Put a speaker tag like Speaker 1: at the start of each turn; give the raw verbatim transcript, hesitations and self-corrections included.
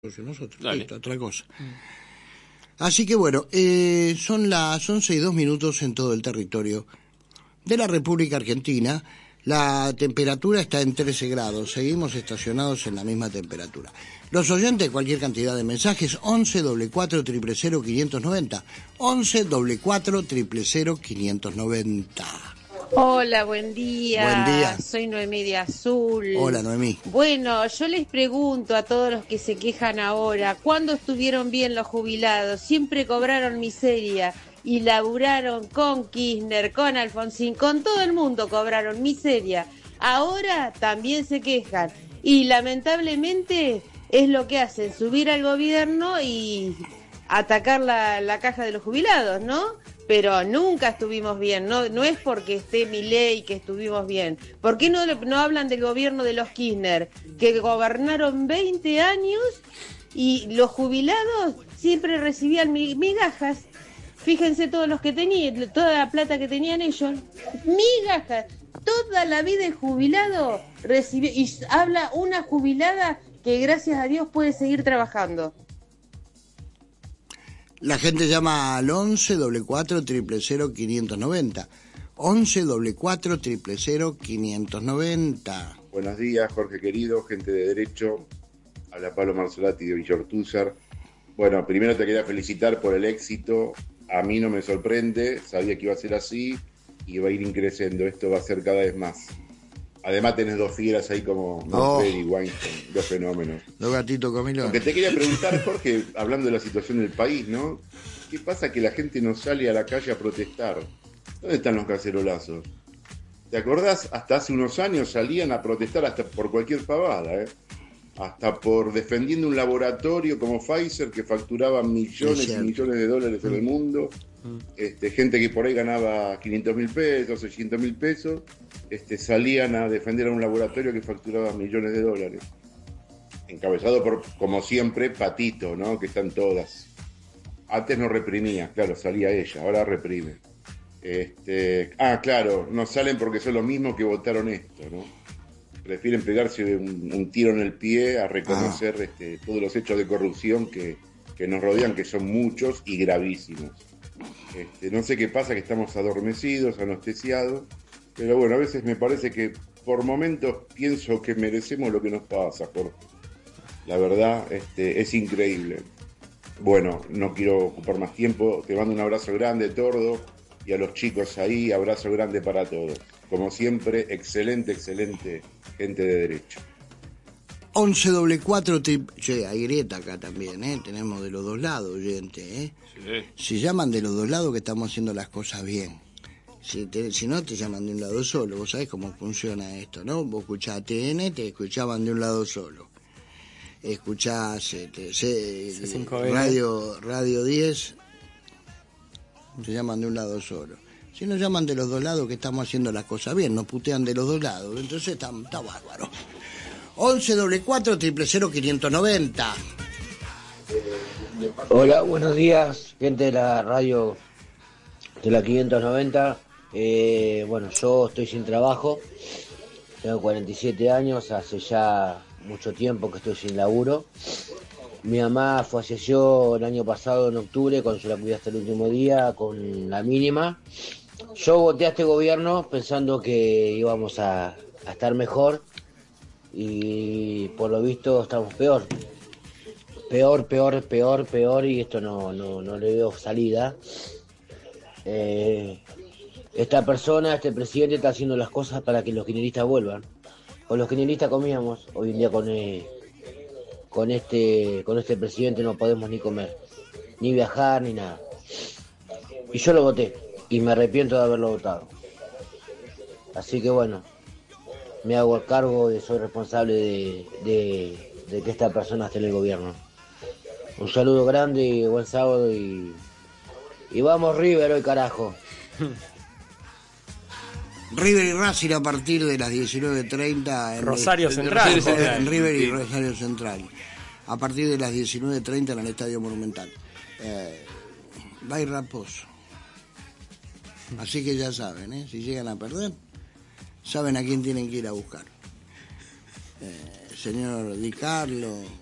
Speaker 1: nosotros,
Speaker 2: Dale.
Speaker 1: listo, otra cosa. Así que bueno, eh, son las once y dos minutos en todo el territorio de la República Argentina. La temperatura está en trece grados, seguimos estacionados en la misma temperatura. Los oyentes, cualquier cantidad de mensajes, once doble cuatro triple cero quinientos noventa, once doble cuatro triple cero quinientos noventa.
Speaker 3: Hola, buen día.
Speaker 1: Buen día.
Speaker 3: Soy Noemí de Azul.
Speaker 1: Hola, Noemí.
Speaker 3: Bueno, yo les pregunto a todos los que se quejan ahora, ¿cuándo estuvieron bien los jubilados? Siempre cobraron miseria y laburaron con Kirchner, con Alfonsín, con todo el mundo cobraron miseria. Ahora también se quejan y lamentablemente es lo que hacen, subir al gobierno y atacar la, la caja de los jubilados, ¿no? Pero nunca estuvimos bien, no no es porque esté Milei que estuvimos bien. ¿Por qué no, no hablan del gobierno de los Kirchner, que gobernaron veinte años y los jubilados siempre recibían migajas? Fíjense todos los que tenían, toda la plata que tenían ellos, migajas. Toda la vida el jubilado recibió, y habla una jubilada que gracias a Dios puede seguir trabajando.
Speaker 1: La gente llama al once doble cuatro triple cero quinientos noventa. once doble cuatro triple cero quinientos noventa.
Speaker 4: Buenos días, Jorge querido, gente de derecho. Habla Pablo Marzolati de Villortúzar. Bueno, primero te quería felicitar por el éxito. A mí no me sorprende, sabía que iba a ser así y va a ir creciendo. Esto va a ser cada vez más. Además tenés dos fieras ahí como Manfred y Weinstein, dos fenómenos.
Speaker 1: Dos gatitos comilones.
Speaker 4: Lo que te quería preguntar, Jorge, hablando de la situación del país, ¿no? ¿Qué pasa que la gente no sale a la calle a protestar? ¿Dónde están los cacerolazos? ¿Te acordás? Hasta hace unos años salían a protestar hasta por cualquier pavada, ¿eh? Hasta por defendiendo un laboratorio como Pfizer que facturaba millones y millones de dólares en el mundo. Este, gente que por ahí ganaba quinientos mil pesos, seiscientos mil pesos, este, salían a defender a un laboratorio que facturaba millones de dólares. Encabezado por, como siempre, Patito, ¿no? Que están todas. Antes no reprimía, claro, salía ella, ahora reprime. Este, ah, claro, no salen porque son los mismos que votaron esto, ¿no? Prefieren pegarse un, un tiro en el pie a reconocer ah. este, todos los hechos de corrupción que, que nos rodean, que son muchos y gravísimos. Este, no sé qué pasa, que estamos adormecidos, anestesiados, pero bueno, a veces me parece que por momentos pienso que merecemos lo que nos pasa, Jorge. La verdad, este, es increíble. Bueno, no quiero ocupar más tiempo, te mando un abrazo grande, Tordo, y a los chicos ahí, abrazo grande para todos. Como siempre, excelente, excelente gente de derecho.
Speaker 1: once doble cuatro triple... Che, hay grieta acá también, ¿eh? Tenemos de los dos lados, oyente, ¿eh? Sí. Si llaman de los dos lados que estamos haciendo las cosas bien. Si, te, si no, te llaman de un lado solo. Vos sabés cómo funciona esto, ¿no? Vos escuchás T N, te escuchaban de un lado solo. Escuchás este, se, radio, radio diez, te llaman de un lado solo. Si nos llaman de los dos lados que estamos haciendo las cosas bien, nos putean de los dos lados, entonces está, está bárbaro. once doble cuatro triple cero quinientos noventa.
Speaker 5: Hola, buenos días, gente de la radio de la quinientos noventa. Eh, bueno, yo estoy sin trabajo, tengo cuarenta y siete años, hace ya mucho tiempo que estoy sin laburo. Mi mamá falleció el año pasado en octubre, cuando yo la cuidé hasta el último día, con la mínima. Yo voté a este gobierno pensando que íbamos a, a estar mejor y por lo visto estamos peor. Peor, peor, peor, peor y esto no, no, no le veo salida. Eh, esta persona, este presidente está haciendo las cosas para que los kirchneristas vuelvan. Con los kirchneristas comíamos, hoy en día con... Eh, Con este, con este presidente no podemos ni comer, ni viajar, ni nada. Y yo lo voté, y me arrepiento de haberlo votado. Así que bueno, me hago el cargo y soy responsable de, de, de que esta persona esté en el gobierno. Un saludo grande y buen sábado y, y vamos River hoy, carajo.
Speaker 1: River y Racing a partir de las diecinueve treinta en
Speaker 2: Rosario
Speaker 1: el,
Speaker 2: Central.
Speaker 1: En, en, en River y Rosario Central. A partir de las diecinueve treinta en el Estadio Monumental. Eh, va a ir Raposo. Así que ya saben, ¿eh? Si llegan a perder, saben a quién tienen que ir a buscar. Eh, señor Di Carlo,